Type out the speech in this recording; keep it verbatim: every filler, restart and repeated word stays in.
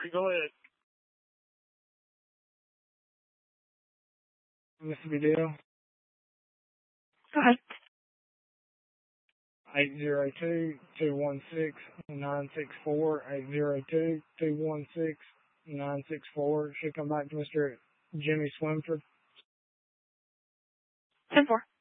Go ahead. Mississippi Deal. Go ahead. eight zero two, two one six, nine six four, eight zero two, two one six, nine six four. Should come back to Mister Jimmy Swimford. ten four.